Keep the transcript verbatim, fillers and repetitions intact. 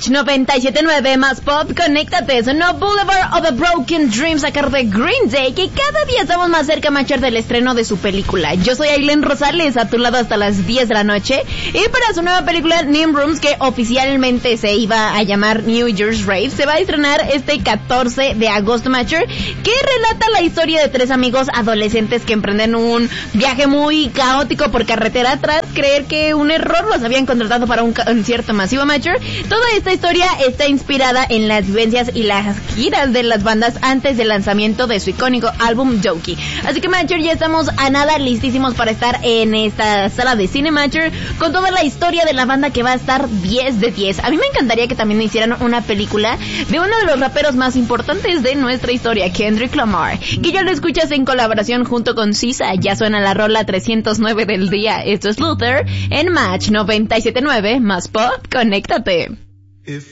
Match noventa y siete punto nueve más Pop, conéctate. Sonó Boulevard of a Broken Dreams a cargo de Green Day, que cada día estamos más cerca, Matcher, del estreno de su película. Yo soy Aileen Rosales, a tu lado hasta las diez de la noche. Y para su nueva película, Nim Rooms, que oficialmente se iba a llamar New Year's Rave, se va a estrenar este catorce de agosto, Matcher, que relata la historia de tres amigos adolescentes que emprenden un viaje muy caótico por carretera tras creer que un error los habían contratado para un concierto masivo, Matcher. Toda esta historia está inspirada en las vivencias y las giras de las bandas antes del lanzamiento de su icónico álbum Dookie. Así que, Matcher, ya estamos a nada listísimos para estar en esta sala de cine, Matcher, con toda la historia de la banda que va a estar diez de diez. A mí me encantaría que también hicieran una película de uno de los raperos más importantes de nuestra historia, Kendrick Lamar, que ya lo escuchas en colaboración junto con Sisa. Ya suena la rola trescientos nueve del día. Esto es Luther en Match noventa y siete punto nueve más Pop, conéctate.